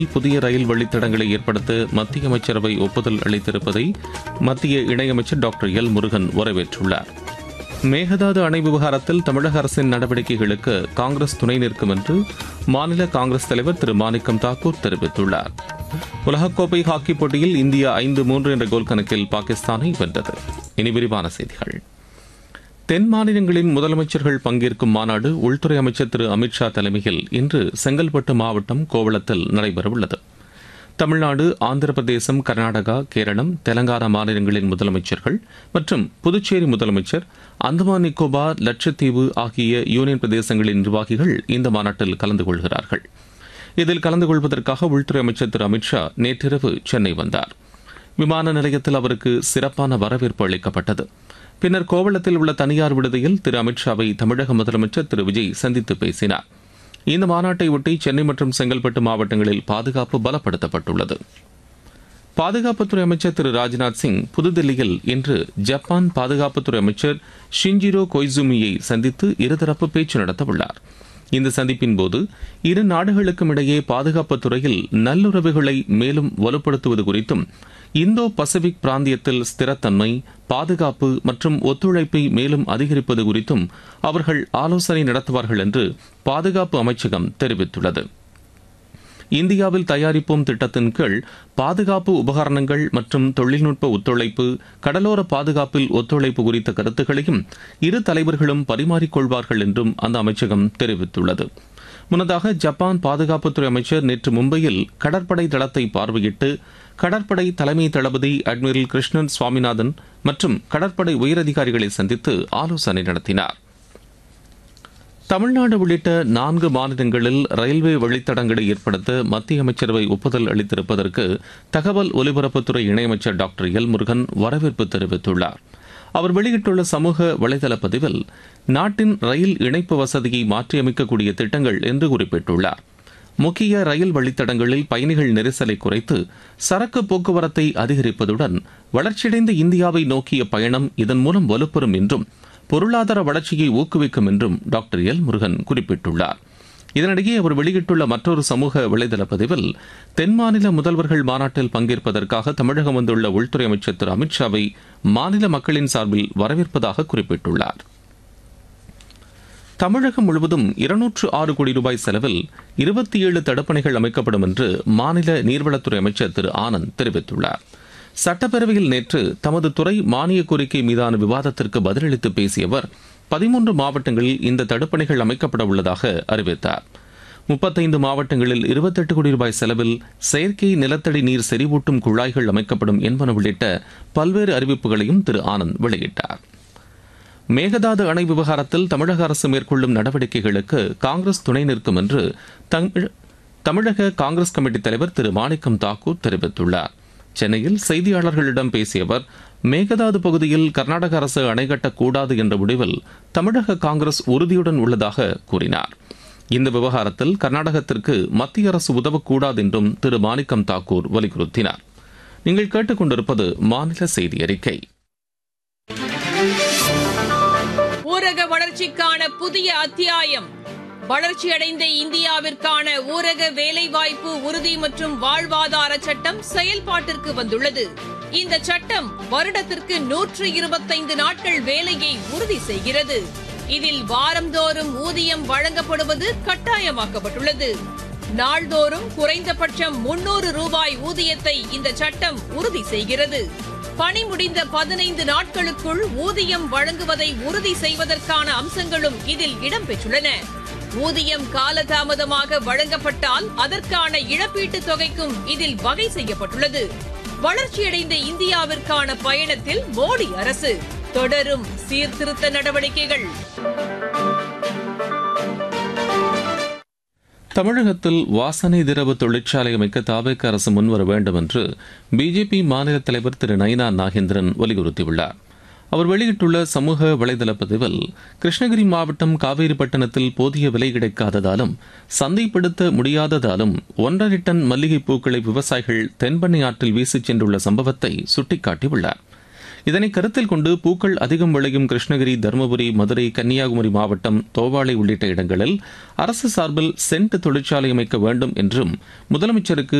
புதிய ரயில் வழித்தடங்களை ஏற்படுத்த மத்திய அமைச்சரவை ஒப்புதல் அளித்திருப்பதை மத்திய இணையமைச்சர் டாக்டர் எல் முருகன் வரவேற்றுள்ளார். மேகதாது அணை விவகாரத்தில் தமிழக அரசின் நடவடிக்கைகளுக்கு காங்கிரஸ் துணை நிற்கும் என்று மாநில காங்கிரஸ் தலைவர் திரு மாணிக்கம் தாக்கூர் தெரிவித்துள்ளார். உலகக்கோப்பை ஹாக்கி போட்டியில் இந்தியா 5-3 என்ற கோல் கணக்கில் பாகிஸ்தானை வென்றது. இனி விரிவான செய்திகள். தென் மாநிலங்களின் முதலமைச்சர்கள் பங்கேற்கும் மாநாடு உள்துறை அமைச்சர் திரு அமித்ஷா தலைமையில் இன்று செங்கல்பட்டு மாவட்டம் கோவளத்தில் நடைபெறவுள்ளது. தமிழ்நாடு, ஆந்திர பிரதேசம், கர்நாடகா, கேரளம், தெலங்கானா மாநிலங்களின் முதலமைச்சர்கள் மற்றும் புதுச்சேரி முதலமைச்சர், அந்தமான் நிக்கோபார், லட்சத்தீவு ஆகிய யூனியன் பிரதேசங்களின் நிர்வாகிகள் இந்த மாநாட்டில் கலந்து கொள்கிறார்கள். இதில் கலந்து கொள்வதற்காக உள்துறை அமைச்சர் திரு அமித்ஷா நேற்றிரவு சென்னை வந்தார். விமான நிலையத்தில் அவருக்கு சிறப்பான வரவேற்பு அளிக்கப்பட்டது. பின்னர் கோவளத்தில் உள்ள தனியார் விடுதியில் திரு அமித்ஷாவை தமிழக முதலமைச்சர் திரு விஜய் சந்தித்து பேசினார். இந்த மாநாட்டை ஒட்டி சென்னை மற்றும் செங்கல்பட்டு மாவட்டங்களில் பாதுகாப்பு பலப்படுத்தப்பட்டுள்ளது. பாதுகாப்புத்துறை அமைச்சர் திரு ராஜ்நாத் சிங் புதுதில்லியில் இன்று ஜப்பான் பாதுகாப்புத்துறை அமைச்சர் ஷிஞ்சிரோ கொய்சுமியை சந்தித்து இருதரப்பு பேச்சு நடத்தவுள்ளார். இந்த சந்திப்பின் போது இரு நாடுகளுக்கும் இடையே பாதுகாப்புத் துறையில் நல்லுறவுகளை மேலும் வலுப்படுத்துவது குறித்தும், இந்தோ பசிபிக் பிராந்தியத்தில் ஸ்திரத்தன்மை, பாதுகாப்பு மற்றும் ஒத்துழைப்பை மேலும் அதிகரிப்பது குறித்தும் அவர்கள் ஆலோசனை நடத்துவார்கள் என்று பாதுகாப்பு அமைச்சகம் தெரிவித்துள்ளது. இந்தியாவில் தயாரிப்போம் திட்டத்தின் கீழ் பாதுகாப்பு உபகரணங்கள் மற்றும் தொழில்நுட்ப ஒத்துழைப்பு, கடலோர பாதுகாப்பில் ஒத்துழைப்பு குறித்த கருத்துக்களையும் இரு தலைவர்களும் பரிமாறிக்கொள்வார்கள் என்றும் அந்த அமைச்சகம் தெரிவித்துள்ளது. முன்னதாக ஜப்பான் பாதுகாப்புத்துறை அமைச்சர் நேற்று மும்பையில் கடற்படை தளத்தை பார்வையிட்டு கடற்படை தலைமை தளபதி அட்மிரல் கிருஷ்ணன் சுவாமிநாதன் மற்றும் கடற்படை உயரதிகாரிகளை சந்தித்து ஆலோசனை நடத்தினார். தமிழ்நாடு உள்ளிட்ட 4 மாநிலங்களில் ரயில்வே வழித்தடங்களை ஏற்படுத்த மத்திய அமைச்சரவை ஒப்புதல் அளித்திருப்பதற்கு தகவல் ஒலிபரப்புத்துறை இணையமைச்சர் டாக்டர் எல் முருகன் வரவேற்பு தெரிவித்துள்ளார். அவர் வெளியிட்டுள்ள சமூக வலைதள பதிவில் நாட்டின் ரயில் இணைப்பு வசதியை மாற்றியமைக்கக்கூடிய திட்டங்கள் என்று குறிப்பிட்டுள்ளார். முக்கிய ரயில் வழித்தடங்களில் பயணிகள் நெரிசலை குறைத்து சரக்கு போக்குவரத்தை அதிகரிப்பதுடன் வளர்ச்சியடைந்த இந்தியாவை நோக்கிய பயணம் இதன் மூலம் வலுப்பெறும் என்றும் பொருளாதார வளர்ச்சியை ஊக்குவிக்கும் என்றும் டாக்டர் எல் முருகன் குறிப்பிட்டுள்ளார். இதனிடையே அவர் வெளியிட்டுள்ள மற்றொரு சமூக வலைதள பதிவில் தென் மாநில முதல்வர்கள் மாநாட்டில் பங்கேற்பதற்காக தமிழகம் வந்துள்ள உள்துறை அமைச்சர் திரு அமித்ஷாவை மாநில மக்களின் சார்பில் வரவேற்பதாக குறிப்பிட்டுள்ளார். தமிழகம் முழுவதும் 206 கோடி ரூபாய் செலவில் 27 தடுப்பணைகள் அமைக்கப்படும் என்று மாநில நீர்வளத்துறை அமைச்சர் திரு ஆனந்த் தெரிவித்துள்ளார். சட்டப்பேரவையில் நேற்று தமது துறை மானிய கோரிக்கை மீதான விவாதத்திற்கு பதிலளித்து பேசிய அவர் 13 மாவட்டங்களில் இந்த தடுப்பணைகள் அமைக்கப்பட உள்ளதாக அறிவித்தார். 35 மாவட்டங்களில் 28 கோடி ரூபாய் செலவில் செயற்கை நிலத்தடி நீர் செறிவூட்டும் குழாய்கள் அமைக்கப்படும் என்பன உள்ளிட்ட பல்வேறு அறிவிப்புகளையும் திரு ஆனந்த் வெளியிட்டார். மேகதாது அணை விவகாரத்தில் தமிழக அரசு மேற்கொள்ளும் நடவடிக்கைகளுக்கு காங்கிரஸ் துணை நிற்கும் என்று தமிழக காங்கிரஸ் கமிட்டி தலைவர் திரு மாணிக்கம் தாக்கூர் தெரிவித்துள்ளார். சென்னையில் செய்தியாளர்களிடம் பேசிய அவர், மேகதாது பகுதியில் கர்நாடக அரசு அணை கட்டக்கூடாது என்ற முடிவில் தமிழக காங்கிரஸ் உறுதியுடன் உள்ளதாக கூறினார். இந்த விவகாரத்தில் கர்நாடகத்திற்கு மத்திய அரசு உதவக்கூடாது என்றும் திரு மாணிக்கம் தாக்கூர் வலியுறுத்தினார். நீங்கள் கேட்டுக்கொண்டிருப்பது மாநில செய்தி அறிக்கை. ஊரக வளர்ச்சிக்கான புதிய அத்தியாயம். வளர்ச்சியடைந்த இந்தியாவிற்கான ஊரக வேலைவாய்ப்பு உறுதி மற்றும் வாழ்வாதார சட்டம் செயல்பாட்டிற்கு வந்துள்ளது. இந்த சட்டம் வருடத்திற்கு 125 நாட்கள் வேலையை உறுதி செய்கிறது. இதில் வாரந்தோறும் ஊதியம் வழங்கப்படுவது கட்டாயமாக்கப்பட்டுள்ளது. நாள்தோறும் குறைந்தபட்சம் 300 ரூபாய் ஊதியத்தை இந்த சட்டம் உறுதி செய்கிறது. பணி முடிந்த 15 நாட்களுக்குள் ஊதியம் வழங்குவதை உறுதி செய்வதற்கான அம்சங்களும் இதில் இடம்பெற்றுள்ளன. ஊதியம் காலதாமதமாக வழங்கப்பட்டால் அதற்கான இழப்பீட்டுத் தொகைக்கும் இதில் வகை செய்யப்பட்டுள்ளது. வளர்ச்சியடைந்த இந்தியாவிற்கான பயணத்தில் மோடி அரசு தொடரும் சீர்திருத்த நடவடிக்கைகள். தமிழகத்தில் வாசனை திரவ தொழிற்சாலை அமைக்க தவேக அரசு முன்வர வேண்டும் என்று பிஜேபி மாநில தலைவர் திரு நயினா நாகேந்திரன் வலியுறுத்தியுள்ளார். அவர் வெளியிட்டுள்ள சமூக வலைதள பதிவில், கிருஷ்ணகிரி மாவட்டம் காவேரிப்பட்டினத்தில் போதிய விலை கிடைக்காததாலும் சந்தைப்படுத்த முடியாததாலும் 1.5 டன் மல்லிகை பூக்களை விவசாயிகள் தென்பண்ணை ஆற்றில் வீசிச் சென்றுள்ள சம்பவத்தை சுட்டிக்காட்டியுள்ளார். இதனை கருத்தில் கொண்டு பூக்கள் அதிகம் விளையும் கிருஷ்ணகிரி, தருமபுரி, மதுரை, கன்னியாகுமரி மாவட்டம், தோவாளை உள்ளிட்ட இடங்களில் அரசு சார்பில் சென்ட் தொழிற்சாலை அமைக்க வேண்டும் என்றும் முதலமைச்சருக்கு